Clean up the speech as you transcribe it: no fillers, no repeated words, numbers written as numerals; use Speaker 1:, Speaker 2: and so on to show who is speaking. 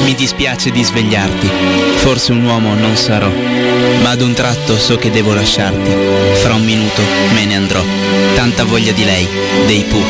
Speaker 1: Mi dispiace di svegliarti, forse un uomo non sarò, ma ad un tratto so che devo lasciarti. Fra un minuto me ne andrò. Tanta voglia di lei, dei Pooh.